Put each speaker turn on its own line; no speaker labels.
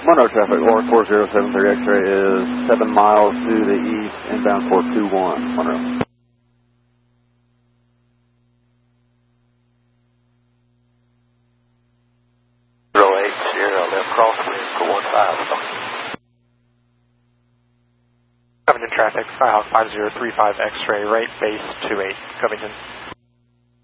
Monroe traffic, or 4073 X-ray is 7 miles to the east, inbound 421, Monroe.
Left crosswind for 15. Covington traffic, Skyhawk 5035 X-ray, right base 28, Covington.